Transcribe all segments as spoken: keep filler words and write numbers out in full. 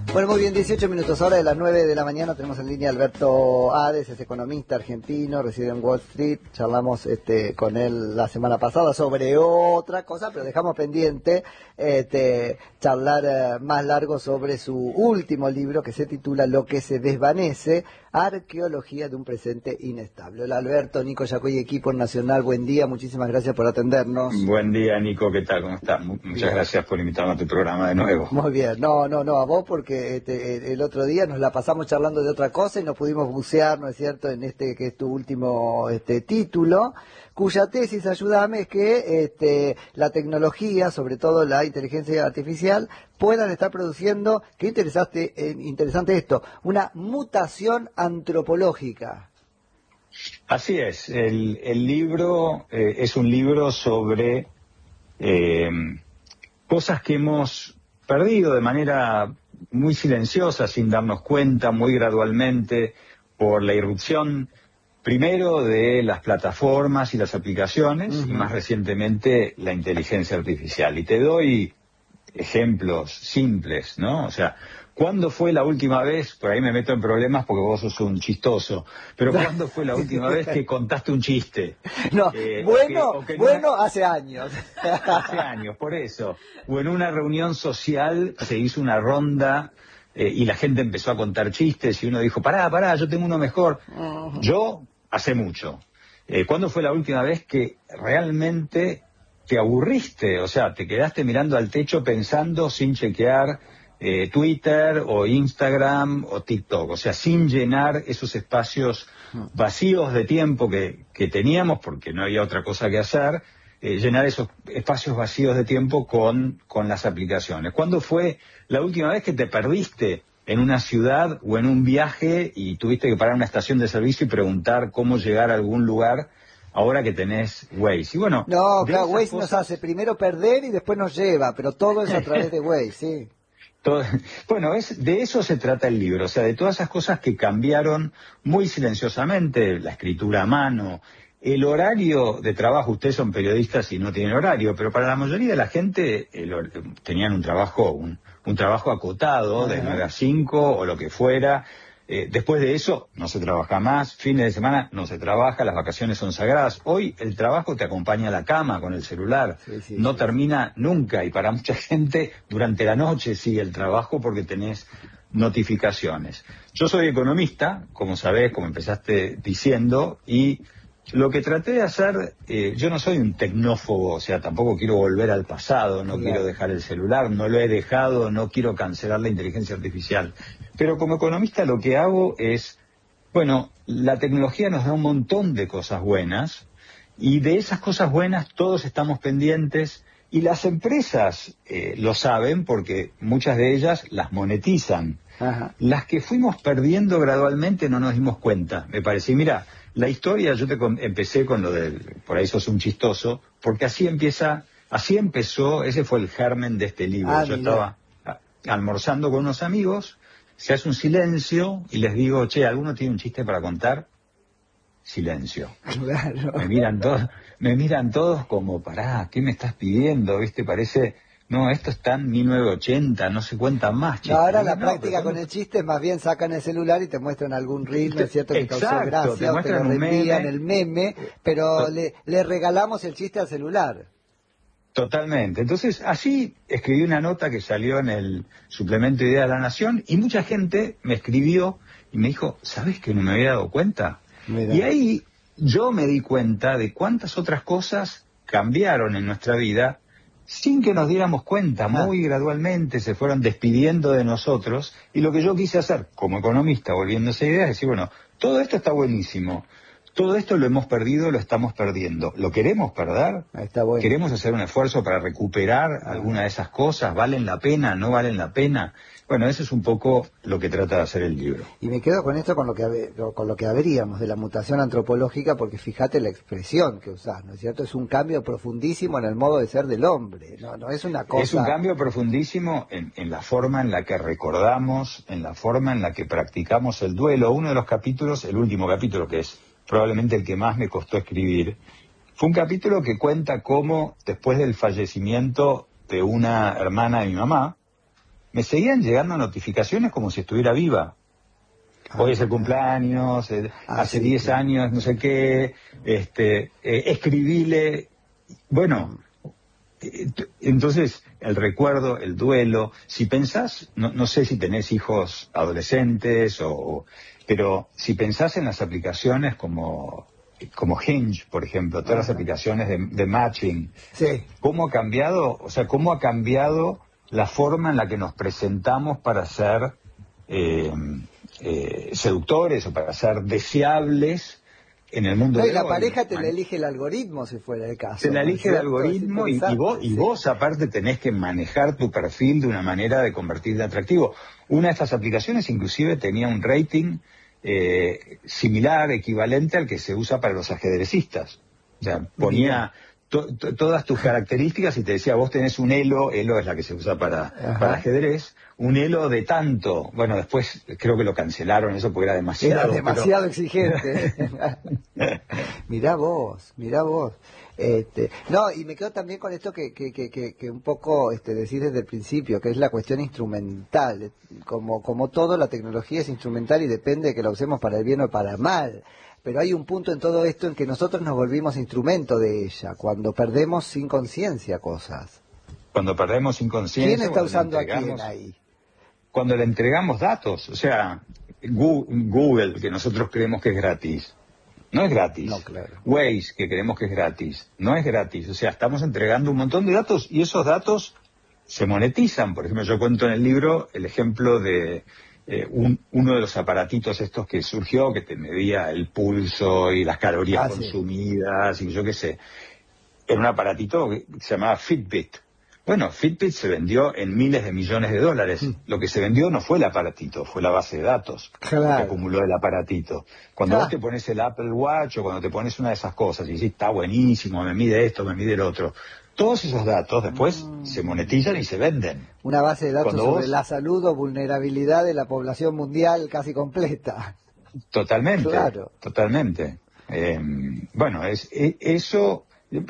Bueno, muy bien, dieciocho minutos, ahora de las nueve de la mañana tenemos en línea a Alberto Hades, es economista argentino, reside en Wall Street. Charlamos este, con él la semana pasada sobre otra cosa, pero dejamos pendiente este, charlar eh, más largo sobre su último libro que se titula Lo que se desvanece, arqueología de un presente inestable. Hola Alberto, Nico Yacoy, equipo nacional, buen día, muchísimas gracias por atendernos. Buen día Nico, ¿qué tal? ¿Cómo estás? Muchas bien. Gracias por invitarme a tu programa de nuevo. Muy bien, no, no, no, a vos porque este, el otro día nos la pasamos charlando de otra cosa y no pudimos bucear, ¿no es cierto?, en este que es tu último este, título, cuya tesis, ayúdame, es que este, la tecnología, sobre todo la inteligencia artificial, puedan estar produciendo, qué interesante, eh, interesante esto, una mutación antropológica. Así es, el, el libro eh, es un libro sobre eh, cosas que hemos perdido de manera muy silenciosa, sin darnos cuenta, muy gradualmente, por la irrupción primero de las plataformas y las aplicaciones, uh-huh. y más recientemente la inteligencia artificial. Y te doy ejemplos simples, ¿no? O sea, ¿cuándo fue la última vez, por ahí me meto en problemas porque vos sos un chistoso, pero ¿cuándo fue la última vez que contaste un chiste? No, eh, bueno, o que, o que bueno, una... hace años. Hace años, por eso. O en una reunión social se hizo una ronda eh, y la gente empezó a contar chistes y uno dijo, pará, pará, yo tengo uno mejor. Uh-huh. Yo, hace mucho. Eh, ¿Cuándo fue la última vez que realmente te aburriste? O sea, te quedaste mirando al techo pensando sin chequear eh, Twitter o Instagram o TikTok. O sea, sin llenar esos espacios vacíos de tiempo que, que teníamos porque no había otra cosa que hacer. Eh, llenar esos espacios vacíos de tiempo con, con las aplicaciones. ¿Cuándo fue la última vez que te perdiste en una ciudad o en un viaje y tuviste que parar en una estación de servicio y preguntar cómo llegar a algún lugar ahora que tenés Waze? Y bueno, no, claro, Waze cosas... nos hace primero perder y después nos lleva, pero todo es a través de Waze, sí. Todo... Bueno, es, de eso se trata el libro, o sea, de todas esas cosas que cambiaron muy silenciosamente, la escritura a mano, el horario de trabajo. Ustedes son periodistas y no tienen horario, pero para la mayoría de la gente el, tenían un trabajo un, un trabajo acotado, de nueve a cinco o lo que fuera. Eh, después de eso no se trabaja más, fines de semana no se trabaja, las vacaciones son sagradas. Hoy el trabajo te acompaña a la cama con el celular, sí, sí, no sí. termina nunca, y para mucha gente durante la noche sigue el trabajo porque tenés notificaciones. Yo soy economista, como sabés, como empezaste diciendo, y lo que traté de hacer, eh, yo no soy un tecnófobo, o sea, tampoco quiero volver al pasado, no claro. quiero dejar el celular, no lo he dejado, no quiero cancelar la inteligencia artificial. Pero como economista lo que hago es, bueno, la tecnología nos da un montón de cosas buenas, y de esas cosas buenas todos estamos pendientes, y las empresas eh, lo saben porque muchas de ellas las monetizan. Ajá. Las que fuimos perdiendo gradualmente no nos dimos cuenta, me parece. Y mira, la historia, yo te con, empecé con lo del, por ahí sos un chistoso, porque así empieza, así empezó, ese fue el germen de este libro. Ah, yo mira. estaba a, almorzando con unos amigos, se hace un silencio y les digo, che, ¿alguno tiene un chiste para contar? Silencio. Claro. Me miran todos, me miran todos como, pará, ¿qué me estás pidiendo? ¿Viste? Parece... No, esto está en mil novecientos ochenta, no se cuentan más chistes. No, ahora la no, práctica pero... con el chiste es más bien sacan el celular y te muestran algún reel, ¿no es cierto?, que Exacto, causó gracia, te o te lo reenvían el meme, pero le, le regalamos el chiste al celular. Totalmente. Entonces, así escribí una nota que salió en el suplemento Idea de la Nación y mucha gente me escribió y me dijo, ¿sabés que no me había dado cuenta? Mira. Y ahí yo me di cuenta de cuántas otras cosas cambiaron en nuestra vida sin que nos diéramos cuenta, muy gradualmente se fueron despidiendo de nosotros, y lo que yo quise hacer como economista, volviendo a esa idea, es decir, bueno, todo esto está buenísimo, todo esto lo hemos perdido, lo estamos perdiendo, ¿lo queremos perder? Está bueno. ¿Queremos hacer un esfuerzo para recuperar alguna de esas cosas? ¿Valen la pena? ¿No valen la pena? Bueno, eso es un poco lo que trata de hacer el libro. Y me quedo con esto, con lo que con lo que habríamos de la mutación antropológica, porque fíjate la expresión que usás, ¿no es cierto? Es un cambio profundísimo en el modo de ser del hombre, no, no es una cosa... Es un cambio profundísimo en, en la forma en la que recordamos, en la forma en la que practicamos el duelo. Uno de los capítulos, el último capítulo, que es probablemente el que más me costó escribir, fue un capítulo que cuenta cómo, después del fallecimiento de una hermana de mi mamá, me seguían llegando notificaciones como si estuviera viva. Hoy es el cumpleaños, eh, ah, hace sí, diez sí. años, no sé qué, este, eh, escribile, bueno, eh, entonces el recuerdo, el duelo, si pensás, no, no sé si tenés hijos adolescentes, o, pero si pensás en las aplicaciones como, como Hinge, por ejemplo, todas Ajá. las aplicaciones de, de matching, Sí. ¿cómo ha cambiado, o sea, cómo ha cambiado la forma en la que nos presentamos para ser eh, eh, seductores o para ser deseables en el mundo No, y de la hoy? pareja te la Man- elige el algoritmo si fuera el caso. Se la ¿no es elige el cierto? algoritmo Es y, y vos, interesante, y sí. vos aparte tenés que manejar tu perfil de una manera de convertirte en atractivo. Una de estas aplicaciones inclusive tenía un rating eh, similar, equivalente al que se usa para los ajedrecistas. O sea, ponía to, to, todas tus características y te decía, vos tenés un elo, elo es la que se usa para, para ajedrez, un elo de tanto. Bueno, después creo que lo cancelaron eso porque era demasiado. Era demasiado pero... exigente. Mirá vos, mirá vos. Este, no, y me quedo también con esto que, que, que, que, que un poco este, decís desde el principio, que es la cuestión instrumental. Como, como todo, la tecnología es instrumental y depende de que la usemos para el bien o para el mal. Pero hay un punto en todo esto en que nosotros nos volvimos instrumento de ella, cuando perdemos sin conciencia cosas. Cuando perdemos inconsciencia. ¿Quién está cuando usando a entregamos... quién ahí? Cuando le entregamos datos, o sea, Google, que nosotros creemos que es gratis, no es gratis. No, claro. Waze, que creemos que es gratis, no es gratis. O sea, estamos entregando un montón de datos y esos datos se monetizan. Por ejemplo, yo cuento en el libro el ejemplo de eh, un, uno de los aparatitos estos que surgió, que te medía el pulso y las calorías Ah, consumidas, sí. Y yo qué sé. Era un aparatito que se llamaba Fitbit. Bueno, Fitbit se vendió en miles de millones de dólares. Mm. Lo que se vendió no fue el aparatito, fue la base de datos claro. que acumuló el aparatito. Cuando claro. vos te pones el Apple Watch o cuando te pones una de esas cosas y decís, está buenísimo, me mide esto, me mide el otro, todos esos datos después mm. se monetizan y se venden. Una base de datos cuando sobre vos... la salud o vulnerabilidad de la población mundial casi completa. Totalmente, claro. totalmente. Eh, bueno, es, es eso...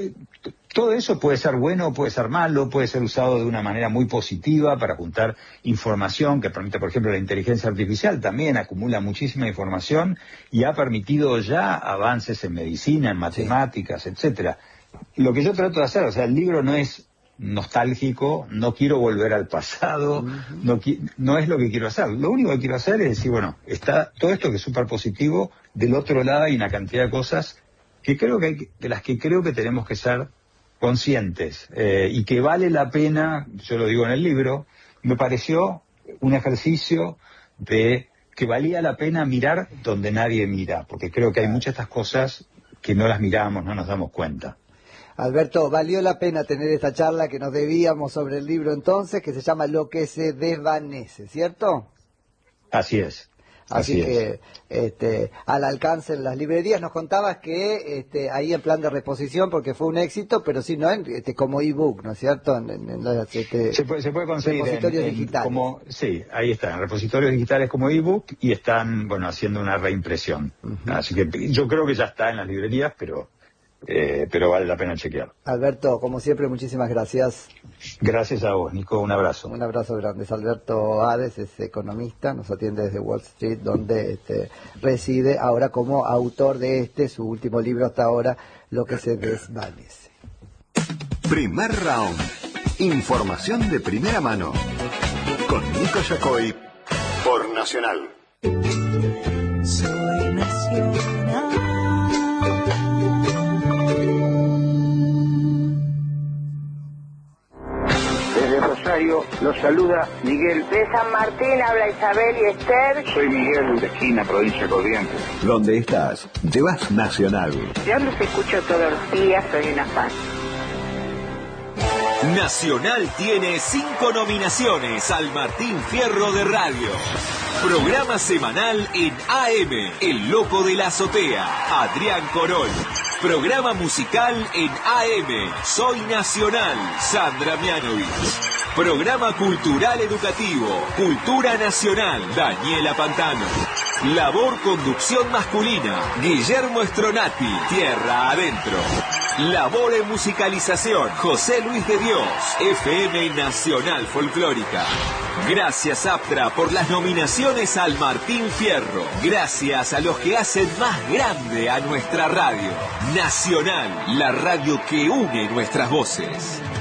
Todo eso puede ser bueno, puede ser malo, puede ser usado de una manera muy positiva para juntar información que permite, por ejemplo, la inteligencia artificial también acumula muchísima información y ha permitido ya avances en medicina, en matemáticas, sí. etcétera. Lo que yo trato de hacer, o sea, el libro no es nostálgico, no quiero volver al pasado, uh-huh. no, no es lo que quiero hacer. Lo único que quiero hacer es decir, bueno, está todo esto que es súper positivo, del otro lado hay una cantidad de cosas que creo que hay, de las que creo que tenemos que ser conscientes eh, y que vale la pena, yo lo digo en el libro, me pareció un ejercicio de que valía la pena mirar donde nadie mira, porque creo que hay muchas de estas cosas que no las miramos, no nos damos cuenta. Alberto, valió la pena tener esta charla que nos debíamos sobre el libro entonces, que se llama Lo que se desvanece, ¿cierto? Así es. Así, Así que es. este, al alcance en las librerías. Nos contabas que este, ahí en plan de reposición, porque fue un éxito, pero sí, ¿no? Este, como ebook, ¿no es cierto? En, en, en las, este, se, puede, se puede conseguir repositorios en, en, digitales. Como, sí, ahí están, en repositorios digitales como ebook y están, bueno, haciendo una reimpresión. Uh-huh. Así que yo creo que ya está en las librerías, pero... Eh, pero vale la pena chequear. Alberto, como siempre, muchísimas gracias. Gracias a vos, Nico, un abrazo. Un abrazo grande. Es Alberto Hades, es economista, nos atiende desde Wall Street, donde este, reside ahora como autor de este, su último libro hasta ahora, Lo que se desvanece. Primer round. Información de primera mano. Con Nico Yacoy, por Nacional. Soy Nacional. Los saluda Miguel. De San Martín habla Isabel y Esther. Soy Miguel, de Esquina, provincia de Corrientes. ¿Dónde estás? Llevas Nacional. Yo los escucho todos los días, soy una fan. Nacional tiene cinco nominaciones al Martín Fierro de Radio. Programa semanal en A M, El Loco de la Azotea, Adrián Corol. Programa musical en A M, Soy Nacional, Sandra Mianovich. Programa cultural educativo, Cultura Nacional, Daniela Pantano. Labor conducción masculina, Guillermo Stronati, Tierra Adentro. Labor en musicalización, José Luis de Dios, F M Nacional Folclórica. Gracias Aptra por las nominaciones al Martín Fierro. Gracias a los que hacen más grande a nuestra radio. Nacional, la radio que une nuestras voces.